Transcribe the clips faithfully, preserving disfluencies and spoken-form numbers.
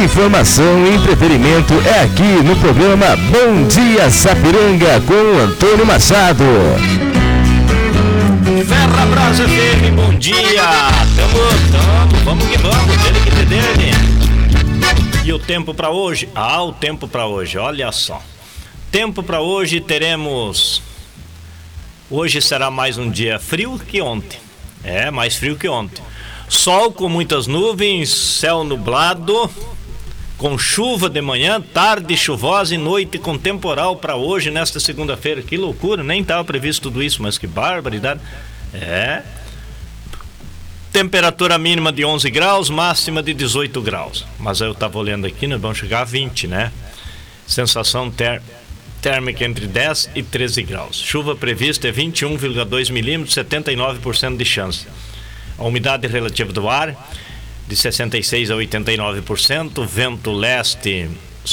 Informação e entretenimento é aqui no programa Bom Dia Sapiranga com Antônio Machado. Ferrabras F M, bom dia. Tamo, tamo, vamos que vamos, dele que te dele. E o tempo para hoje? Ah, o tempo para hoje, olha só. Tempo para hoje teremos... Hoje será mais um dia frio que ontem. É, mais frio que ontem. Sol com muitas nuvens, céu nublado, com chuva de manhã, tarde chuvosa e noite com temporal para hoje, nesta segunda-feira. Que loucura, nem estava previsto tudo isso, mas que barbaridade. É. Temperatura mínima de onze graus, máxima de dezoito graus. Mas eu estava olhando aqui, nós vamos chegar a vinte, né? Sensação ter... térmica entre dez e treze graus. Chuva prevista é vinte e um vírgula dois milímetros, setenta e nove por cento de chance. A umidade relativa do ar de sessenta e seis a oitenta e nove por cento. Vento leste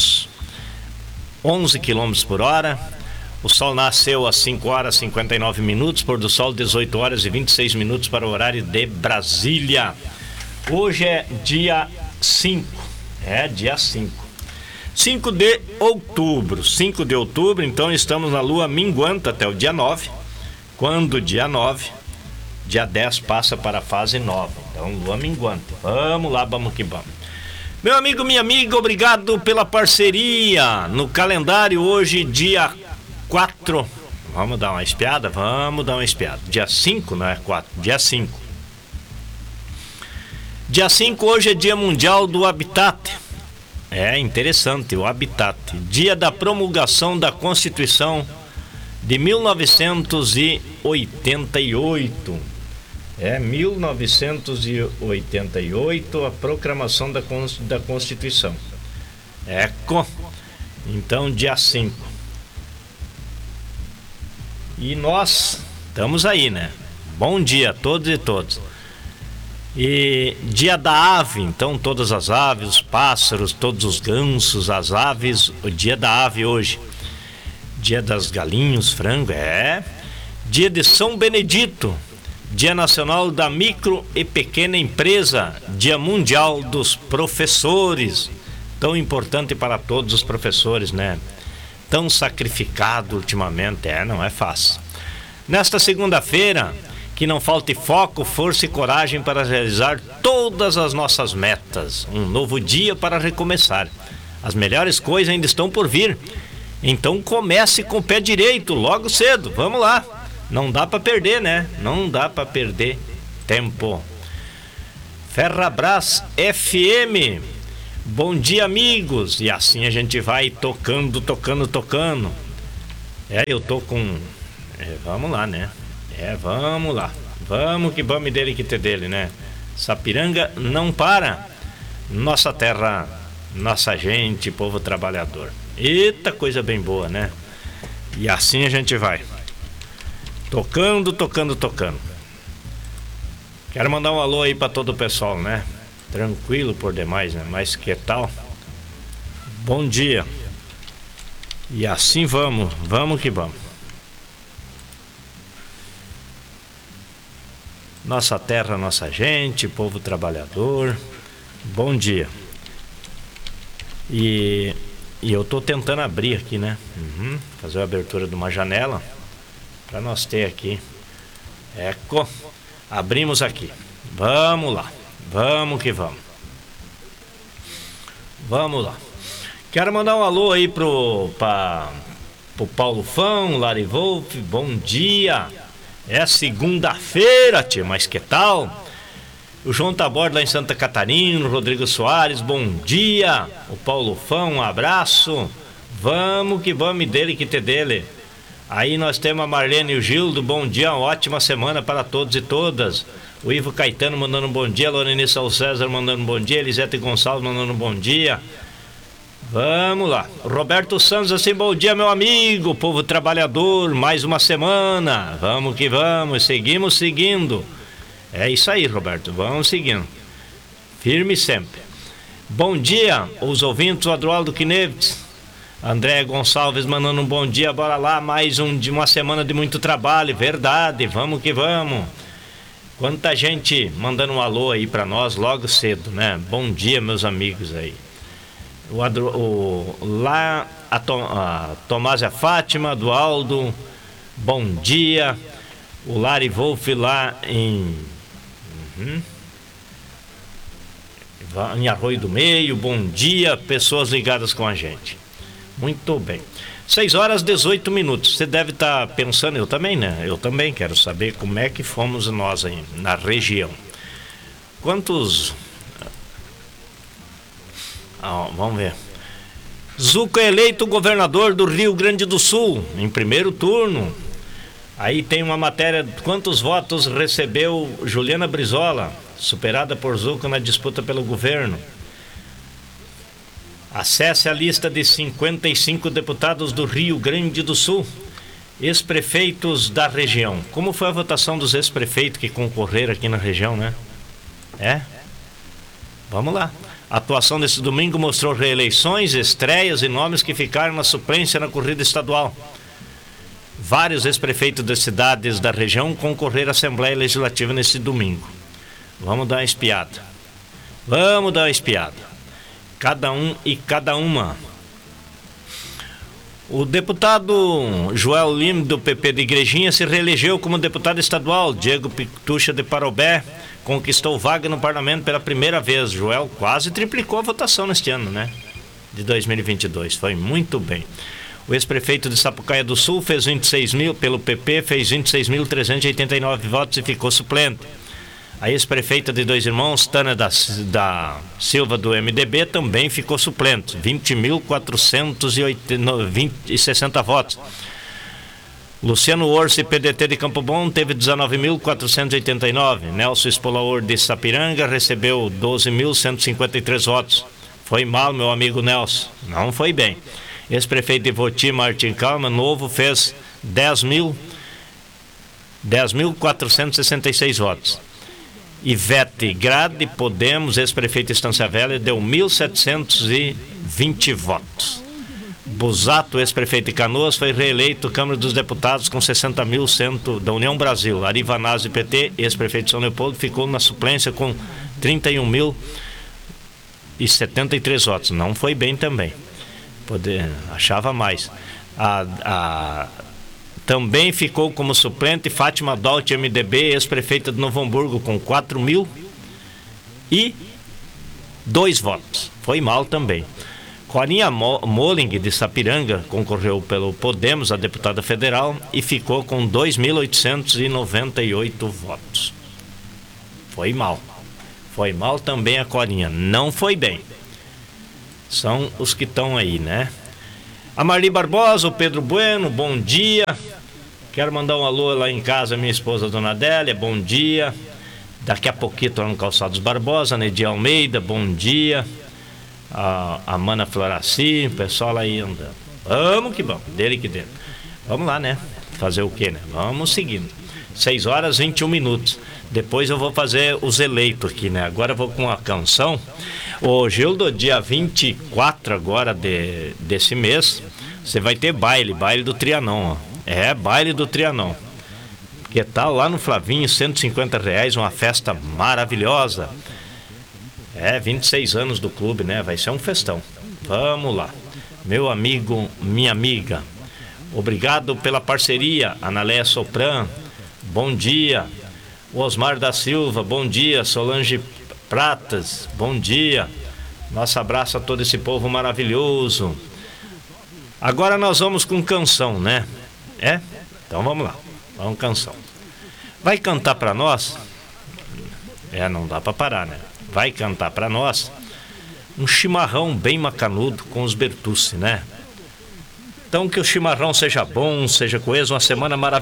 onze quilômetros por hora. O sol nasceu às cinco horas e cinquenta e nove minutos, pôr do sol dezoito horas e vinte e seis minutos para o horário de Brasília. Hoje é dia cinco. É dia cinco. cinco de outubro. cinco de outubro, então estamos na lua minguante até o dia nove. Quando dia nove, dia dez passa para a fase nova. Então, lua minguante. Vamos lá, vamos que vamos. Meu amigo, minha amiga, obrigado pela parceria. No calendário hoje, dia quatro. Vamos dar uma espiada? Vamos dar uma espiada. Dia cinco, não é quatro, dia cinco. Dia cinco hoje é Dia Mundial do Habitat. É interessante, o Habitat. Dia da promulgação da Constituição de mil novecentos e oitenta e oito. É, mil novecentos e oitenta e oito, a proclamação da, da Constituição. Eco. Então, dia cinco. E nós estamos aí, né? Bom dia a todos e todas. E dia da ave, então todas as aves, os pássaros, todos os gansos, as aves, o dia da ave hoje. Dia das galinhas, frango, é. Dia de São Benedito, Dia Nacional da Micro e Pequena Empresa, Dia Mundial dos Professores, tão importante para todos os professores, né? Tão sacrificado ultimamente, é, não é fácil. Nesta segunda-feira, que não falte foco, força e coragem para realizar todas as nossas metas. Um novo dia para recomeçar. As melhores coisas ainda estão por vir. Então comece com o pé direito, logo cedo. Vamos lá. Não dá para perder, né? Não dá para perder tempo. Ferrabras F M. Bom dia, amigos. E assim a gente vai tocando, tocando, tocando. É, eu tô com... É, vamos lá, né? É, vamos lá. Vamos que vamos dele que te dele, né? Sapiranga não para. Nossa terra, nossa gente, povo trabalhador. Eita, coisa bem boa, né? E assim a gente vai. Tocando, tocando, tocando. Quero mandar um alô aí pra todo o pessoal, né? Tranquilo por demais, né? Mas que tal? Bom dia. E assim vamos, vamos que vamos. Nossa terra, nossa gente, povo trabalhador. Bom dia. E, e eu tô tentando abrir aqui, né? Uhum, fazer a abertura de uma janela para nós ter aqui. Eco. Abrimos aqui. Vamos lá. Vamos que vamos. Vamos lá. Quero mandar um alô aí pro, pra, pro Paulo Fão, Lari Wolf. Bom dia. É segunda-feira, tia, mas que tal? O João Taborda lá em Santa Catarina, o Rodrigo Soares, bom dia. O Paulo Fão, um abraço. Vamos que vamos dele que te dele. Aí nós temos a Marlene e o Gildo, bom dia, uma ótima semana para todos e todas. O Ivo Caetano mandando um bom dia, a Lorenice Al César mandando um bom dia, Elisete Gonçalves mandando um bom dia. Vamos lá. Roberto Santos, assim, bom dia, meu amigo, povo trabalhador, mais uma semana. Vamos que vamos, seguimos seguindo. É isso aí, Roberto, vamos seguindo. Firme sempre. Bom dia, os ouvintes, o Adroaldo Knevitz. André Gonçalves mandando um bom dia, bora lá, mais um, de uma semana de muito trabalho, verdade, vamos que vamos. Quanta gente mandando um alô aí pra nós logo cedo, né? Bom dia, meus amigos aí. o, Adro, o lá a, Tom, a Tomásia Fátima, do Aldo, bom dia. O Lari Wolf lá em uhum, em Arroio do Meio, bom dia, pessoas ligadas com a gente. Muito bem. seis horas e dezoito minutos. Você deve estar tá pensando, eu também, né? Eu também quero saber como é que fomos nós aí na região. Quantos... Ah, vamos ver. Zuco é eleito governador do Rio Grande do Sul em primeiro turno. Aí tem uma matéria, quantos votos recebeu Juliana Brizola, superada por Zuco na disputa pelo governo. Acesse a lista de cinquenta e cinco deputados do Rio Grande do Sul, ex-prefeitos da região. Como foi a votação dos ex-prefeitos que concorreram aqui na região, né? É? Vamos lá. A atuação desse domingo mostrou reeleições, estreias e nomes que ficaram na suplência na corrida estadual. Vários ex-prefeitos das cidades da região concorreram à Assembleia Legislativa nesse domingo. Vamos dar uma espiada. Vamos dar uma espiada. Cada um e cada uma. O deputado Joel Lima, do P P de Igrejinha, se reelegeu como deputado estadual. Diego Pitucha de Parobé conquistou vaga no parlamento pela primeira vez. Joel quase triplicou a votação neste ano, né? De dois mil e vinte e dois. Foi muito bem. O ex-prefeito de Sapucaia do Sul fez vinte e seis mil, pelo P P, fez vinte e seis mil trezentos e oitenta e nove votos e ficou suplente. A ex-prefeita de Dois Irmãos, Tânia da, da Silva, do M D B, também ficou suplente, vinte mil quatrocentos e sessenta votos. Luciano Orsi, P D T de Campo Bom, teve dezenove mil quatrocentos e oitenta e nove. Nelson Espolaor, de Sapiranga, recebeu doze mil cento e cinquenta e três votos. Foi mal, meu amigo Nelson, não foi bem. Ex-prefeito de Voti, Martin Calma, novo, fez dez mil quatrocentos e sessenta e seis votos. Ivete Grade, Podemos, ex-prefeito de Estância Velha, deu mil setecentos e vinte votos. Busato, ex-prefeito de Canoas, foi reeleito Câmara dos Deputados com sessenta mil cento da União Brasil. Ari Vanazzi, P T, ex-prefeito de São Leopoldo, ficou na suplência com trinta e um mil e setenta e três votos. Não foi bem também. Poder, achava mais. A, a, também ficou como suplente Fátima Dolce, M D B, ex-prefeita de Novo Hamburgo, com quatro mil e dois votos. Foi mal também. Corinha Moling, de Sapiranga, concorreu pelo Podemos, a deputada federal, e ficou com dois mil oitocentos e noventa e oito votos. Foi mal. Foi mal também a Corinha. Não foi bem. São os que estão aí, né? A Marli Barbosa, o Pedro Bueno, bom dia. Quero mandar um alô lá em casa, minha esposa, Dona Adélia, bom dia. Daqui a pouquinho lá no Calçados Barbosa, Nedia Almeida, bom dia. A, a Mana Floraci, o pessoal aí andando. Vamos que vamos, dele que dele. Vamos lá, né? Fazer o quê, né? Vamos seguindo. seis horas e vinte e um minutos. Depois eu vou fazer os eleitos aqui, né? Agora eu vou com a canção. Ô Gildo, dia vinte e quatro agora de, desse mês, você vai ter baile, baile do Trianon, ó. É, baile do Trianon. Que tal lá no Flavinho, cento e cinquenta reais, uma festa maravilhosa. É, vinte e seis anos do clube, né? Vai ser um festão. Vamos lá. Meu amigo, minha amiga, obrigado pela parceria. Analéia Sopran, bom dia. Osmar da Silva, bom dia. Solange Pratas, bom dia. Nosso abraço a todo esse povo maravilhoso. Agora nós vamos com canção, né? É? Então vamos lá. Vamos canção. Vai cantar pra nós? É, não dá pra parar, né? Vai cantar pra nós um chimarrão bem macanudo com os Bertucci, né? Então que o chimarrão seja bom, seja coeso, uma semana maravilhosa.